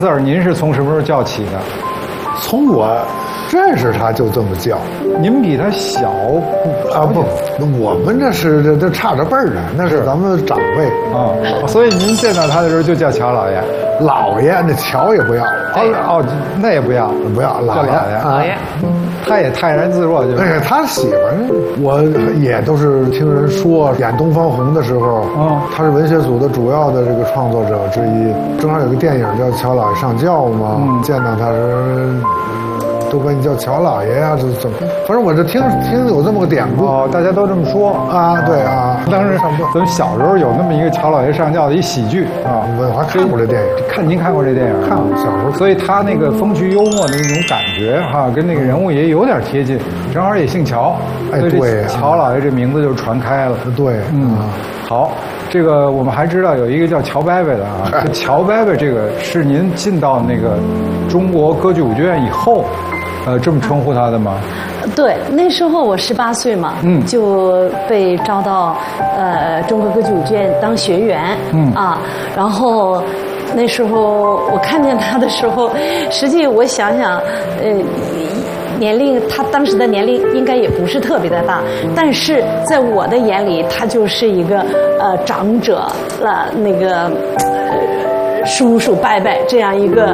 字儿您是从什么时候叫起的？ 从我认识他就这么叫。 您比他小不，我们这差着辈儿呢，那是咱们长辈啊。所以您见到他的时候就叫乔老爷。 老爷，那乔也不要。 那也不要， 不要老爷。 老爷， 他也泰然自若，就是他喜欢。我也都是听人说，演《东方红》的时候，他是文学组的主要的这个创作者之一。正好有个电影叫《乔老爷上轿》嘛，见到他时。都管你叫乔老爷呀，这怎么？反正我这听有这么个典故大家都这么说啊。对啊， 当时咱们小时候有那么一个乔老爷上轿的一喜剧啊， 我还看过这电影。 您看过这电影？ 看过，小时候。 所以他那个风趣幽默的那种感觉跟那个人物也有点贴近，正好也姓乔， 对， 乔老爷这名字就传开了。 对， 好。这个我们还知道有一个叫乔伯伯的啊，乔伯伯这个是您进到那个中国歌剧舞剧院以后，这么称呼他的吗？ 对，那时候我18岁嘛，就被招到中国歌剧舞剧院当学员，然后那时候我看见他的时候，实际我想想，年龄，他当时的年龄应该也不是特别的大，但是在我的眼里，他就是一个长者了，那个叔叔伯伯这样一个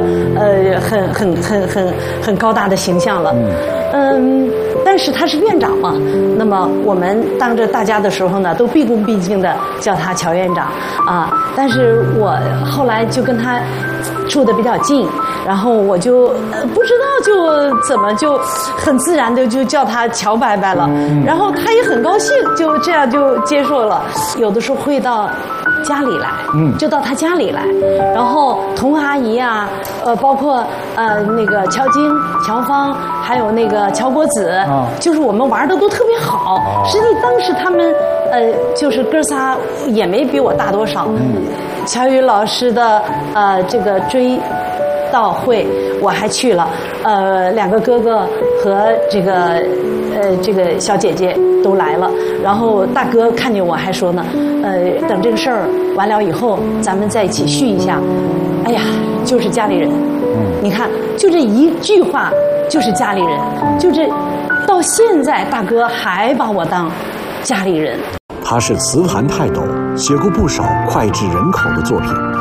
很高大的形象了。但是他是院长嘛，那么我们当着大家的时候呢，都毕恭毕敬的叫他乔院长啊。但是我后来就跟他处得比较近，然后我就不知道就怎么就很自然的就叫他乔伯伯了，然后他也很高兴，就这样就接受了。有的时候会到家里来，就到他家里来，然后童阿姨啊，包括那个乔晶、乔芳，还有那个乔国子，就是我们玩的都特别好。实际当时他们就是哥仨也没比我大多少。乔宇老师的这个追悼会我还去了，两个哥哥和这个小姐姐都来了，然后大哥看见我还说呢，等这个事儿完了以后，咱们在一起叙一下。哎呀，就是家里人，你看，就这一句话，就是家里人，就这，到现在大哥还把我当家里人。 他是词坛泰斗，写过不少脍炙人口的作品。